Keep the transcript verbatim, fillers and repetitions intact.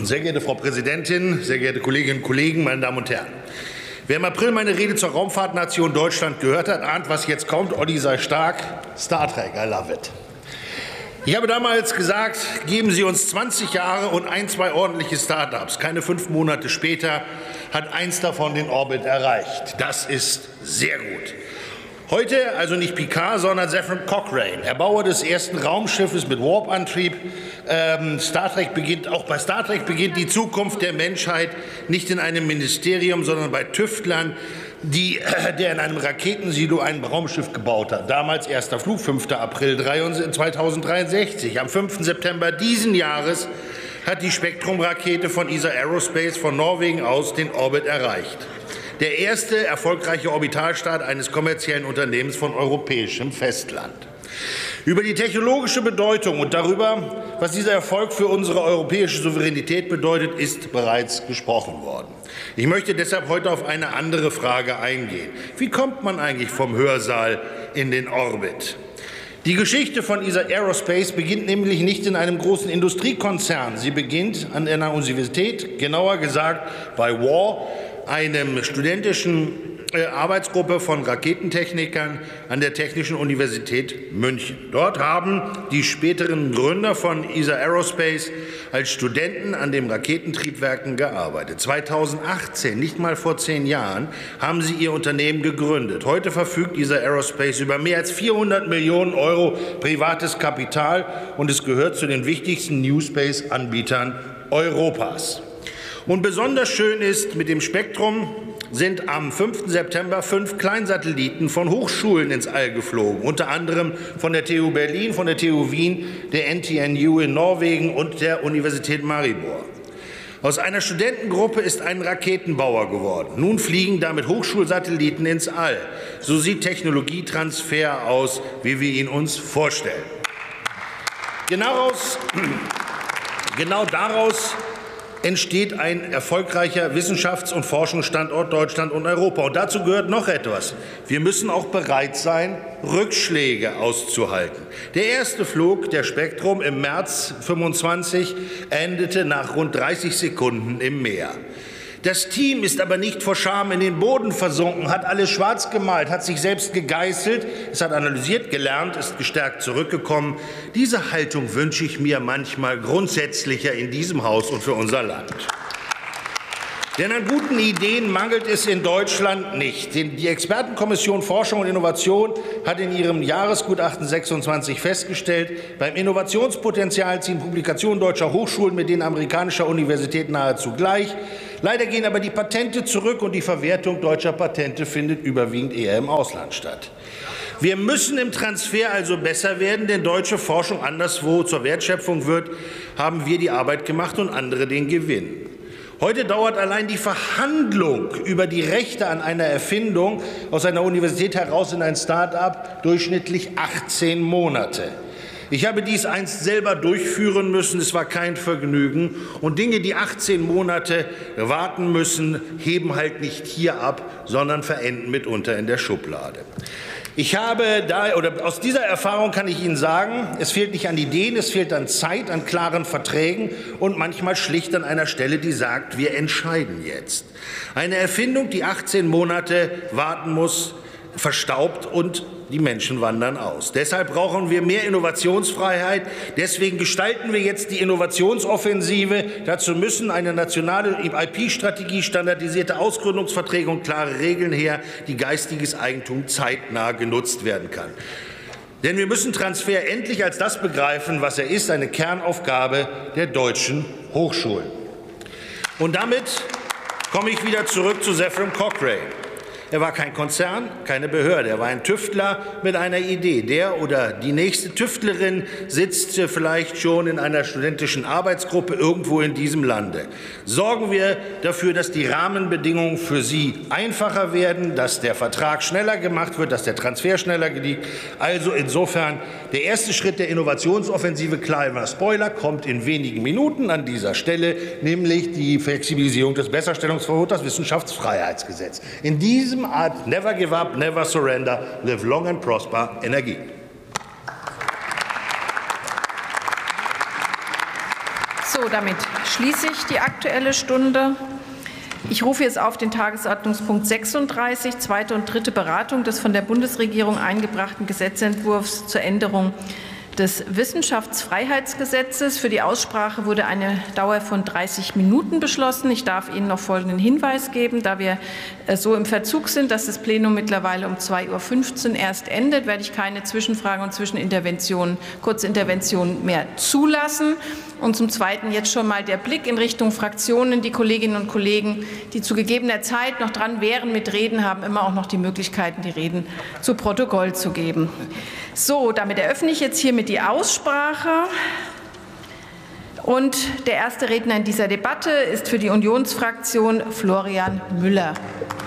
Sehr geehrte Frau Präsidentin, sehr geehrte Kolleginnen und Kollegen, meine Damen und Herren! Wer im April meine Rede zur Raumfahrtnation Deutschland gehört hat, ahnt, was jetzt kommt. Olli sei stark. Star Trek, I love it. Ich habe damals gesagt, geben Sie uns zwanzig Jahre und ein, zwei ordentliche Start-ups. Keine fünf Monate später hat eins davon den Orbit erreicht. Das ist sehr gut. Heute also nicht Picard, sondern Zefram Cochrane, Erbauer des ersten Raumschiffes mit Warp-Antrieb. Ähm, Star Trek beginnt, auch bei Star Trek beginnt die Zukunft der Menschheit nicht in einem Ministerium, sondern bei Tüftlern, die, äh, der in einem Raketensilo ein Raumschiff gebaut hat. Damals erster Flug, fünfter April zweitausenddreiundsechzig. Am fünften September diesen Jahres hat die Spektrum-Rakete von E S A Aerospace von Norwegen aus den Orbit erreicht. Der erste erfolgreiche Orbitalstart eines kommerziellen Unternehmens von europäischem Festland. Über die technologische Bedeutung und darüber, was dieser Erfolg für unsere europäische Souveränität bedeutet, ist bereits gesprochen worden. Ich möchte deshalb heute auf eine andere Frage eingehen. Wie kommt man eigentlich vom Hörsaal in den Orbit? Die Geschichte von E S A Aerospace beginnt nämlich nicht in einem großen Industriekonzern. Sie beginnt an einer Universität, genauer gesagt bei W A R, einem studentischen äh, Arbeitsgruppe von Raketentechnikern an der Technischen Universität München. Dort haben die späteren Gründer von E S A Aerospace als Studenten an den Raketentriebwerken gearbeitet. zweitausendachtzehn, nicht mal vor zehn Jahren, haben sie ihr Unternehmen gegründet. Heute verfügt E S A Aerospace über mehr als vierhundert Millionen Euro privates Kapital und es gehört zu den wichtigsten New Space-Anbietern Europas. Und besonders schön ist, mit dem Spektrum sind am fünften September fünf Kleinsatelliten von Hochschulen ins All geflogen, unter anderem von der T U Berlin, von der T U Wien, der N T N U in Norwegen und der Universität Maribor. Aus einer Studentengruppe ist ein Raketenbauer geworden. Nun fliegen damit Hochschulsatelliten ins All. So sieht Technologietransfer aus, wie wir ihn uns vorstellen. Genau, aus, genau daraus entsteht ein erfolgreicher Wissenschafts- und Forschungsstandort Deutschland und Europa. Und dazu gehört noch etwas. Wir müssen auch bereit sein, Rückschläge auszuhalten. Der erste Flug der Spektrum im März fünfundzwanzig endete nach rund dreißig Sekunden im Meer. Das Team ist aber nicht vor Scham in den Boden versunken, hat alles schwarz gemalt, hat sich selbst gegeißelt, es hat analysiert, gelernt, ist gestärkt zurückgekommen. Diese Haltung wünsche ich mir manchmal grundsätzlicher in diesem Haus und für unser Land. Denn an guten Ideen mangelt es in Deutschland nicht. Die Expertenkommission Forschung und Innovation hat in ihrem Jahresgutachten sechsundzwanzig festgestellt, beim Innovationspotenzial ziehen Publikationen deutscher Hochschulen mit denen amerikanischer Universitäten nahezu gleich. Leider gehen aber die Patente zurück und die Verwertung deutscher Patente findet überwiegend eher im Ausland statt. Wir müssen im Transfer also besser werden, denn deutsche Forschung anderswo zur Wertschöpfung wird, haben wir die Arbeit gemacht und andere den Gewinn. Heute dauert allein die Verhandlung über die Rechte an einer Erfindung aus einer Universität heraus in ein Start-up durchschnittlich achtzehn Monate. Ich habe dies einst selber durchführen müssen, es war kein Vergnügen. Und Dinge, die achtzehn Monate warten müssen, heben halt nicht hier ab, sondern verenden mitunter in der Schublade. Ich habe da, oder aus dieser Erfahrung kann ich Ihnen sagen, es fehlt nicht an Ideen, es fehlt an Zeit, an klaren Verträgen und manchmal schlicht an einer Stelle, die sagt, wir entscheiden jetzt. Eine Erfindung, die achtzehn Monate warten muss, verstaubt und die Menschen wandern aus. Deshalb brauchen wir mehr Innovationsfreiheit. Deswegen gestalten wir jetzt die Innovationsoffensive. Dazu müssen eine nationale I P-Strategie, standardisierte Ausgründungsverträge und klare Regeln her, die geistiges Eigentum zeitnah genutzt werden kann. Denn wir müssen Transfer endlich als das begreifen, was er ist, eine Kernaufgabe der deutschen Hochschulen. Und damit komme ich wieder zurück zu Zefram Cochrane. Er war kein Konzern, keine Behörde. Er war ein Tüftler mit einer Idee. Der oder die nächste Tüftlerin sitzt vielleicht schon in einer studentischen Arbeitsgruppe irgendwo in diesem Lande. Sorgen wir dafür, dass die Rahmenbedingungen für sie einfacher werden, dass der Vertrag schneller gemacht wird, dass der Transfer schneller gelingt. Also insofern der erste Schritt der Innovationsoffensive, kleiner Spoiler, kommt in wenigen Minuten an dieser Stelle, nämlich die Flexibilisierung des Besserstellungsverbots, das Wissenschaftsfreiheitsgesetz. In diesem Art Never Give Up, Never Surrender, Live Long and Prosper, Energie. So, damit schließe ich die Aktuelle Stunde. Ich rufe jetzt auf den Tagesordnungspunkt sechsunddreißig, zweite und dritte Beratung des von der Bundesregierung eingebrachten Gesetzentwurfs zur Änderung des Wissenschaftsfreiheitsgesetzes. Für die Aussprache wurde eine Dauer von dreißig Minuten beschlossen. Ich darf Ihnen noch folgenden Hinweis geben. Da wir so im Verzug sind, dass das Plenum mittlerweile um zwei Uhr fünfzehn erst endet, werde ich keine Zwischenfragen und Zwischeninterventionen, Kurzinterventionen mehr zulassen. Und zum Zweiten jetzt schon mal der Blick in Richtung Fraktionen. Die Kolleginnen und Kollegen, die zu gegebener Zeit noch dran wären mit Reden, haben immer auch noch die Möglichkeiten, die Reden zu Protokoll zu geben. So, damit eröffne ich jetzt hiermit die Aussprache. Und der erste Redner in dieser Debatte ist für die Unionsfraktion Florian Müller.